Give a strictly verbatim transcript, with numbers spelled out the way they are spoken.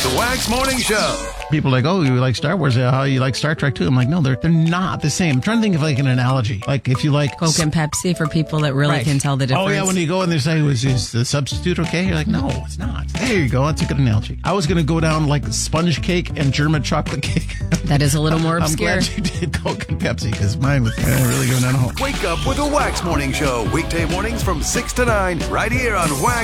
The Wax Morning Show. People are like, oh, you like Star Wars? Uh, How you like Star Trek too? I'm like, no, they're they're not the same. I'm trying to think of like an analogy. Like if you like Coke and Pepsi for people that really Right. can tell the difference. Oh yeah, when you go and they say, "Was is the substitute okay?" You're like, "No, it's not." There you go. That's a good analogy. I was going to go down like sponge cake and German chocolate cake. That is a little more obscure. I'm glad you did Coke and Pepsi because mine was kind of really going down home. Wake up with the Wax Morning Show. Weekday mornings from six to nine, right here on Wax.